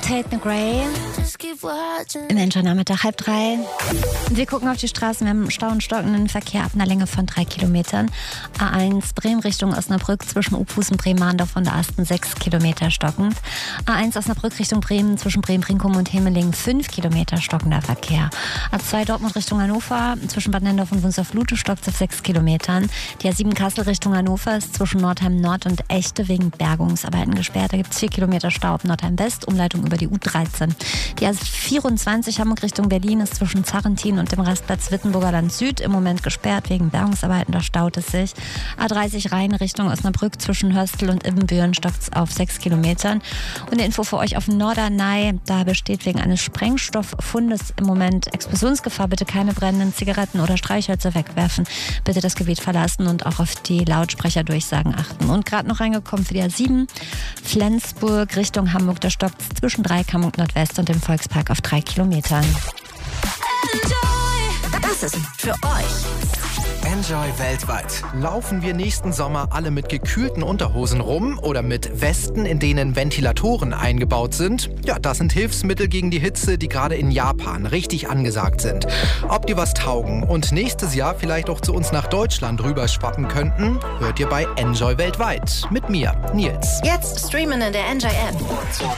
Tate McRae. Im Enjoy-Nachmittag 2:30. Wir gucken auf die Straßen. Wir haben Stau und stockenden Verkehr ab einer Länge von 3 Kilometern. A1 Bremen Richtung Osnabrück zwischen Uphusen, Bremen-Mahndorf und Asten 6 Kilometer stockend. A1 Osnabrück Richtung Bremen zwischen Bremen-Brinkum und Himmelingen 5 Kilometer stockender Verkehr. A2 Dortmund Richtung Hannover zwischen Bad Nennendorf und Wunstorf-Lute stockt auf 6 Kilometern. Die A7 Kassel Richtung Hannover ist zwischen Nordheim Nord und Echte wegen Bergungsarbeiten gesperrt. Da gibt es 4 Kilometer Stau ab Nordheim West, Umleitung über die U13. Die A24 Hamburg Richtung Berlin ist zwischen Zarrentin und dem Rastplatz Wittenburger Land Süd im Moment gesperrt wegen Bergungsarbeiten, da staut es sich. A30 Rhein Richtung Osnabrück zwischen Hörstel und Ibbenbüren stockt es auf 6 Kilometern. Und eine Info für euch auf Norderney, da besteht wegen eines Sprengstofffundes im Moment Explosionsgefahr. Bitte keine brennenden Zigaretten oder Streichhölzer wegwerfen. Bitte das Gebiet verlassen und auch auf die Lautsprecherdurchsagen achten. Und gerade noch reingekommen für die A7 Flensburg Richtung Hamburg, da stockt es zwischen Dreikamp Nordwest und dem Volkspark auf 3 Kilometern. Das ist für euch. Enjoy weltweit. Laufen wir nächsten Sommer alle mit gekühlten Unterhosen rum oder mit Westen, in denen Ventilatoren eingebaut sind? Ja, das sind Hilfsmittel gegen die Hitze, die gerade in Japan richtig angesagt sind. Ob die was taugen und nächstes Jahr vielleicht auch zu uns nach Deutschland rüberschwappen könnten, hört ihr bei Enjoy weltweit. Mit mir, Nils. Jetzt streamen in der Enjoy App.